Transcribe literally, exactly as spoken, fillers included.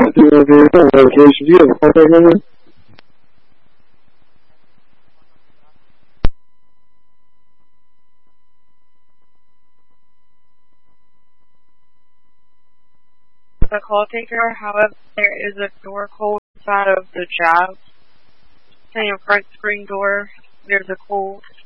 to the vehicle location. Do you have a contact number? The call taker, however, there is a door code inside of the job. Saying front screen door, there's a code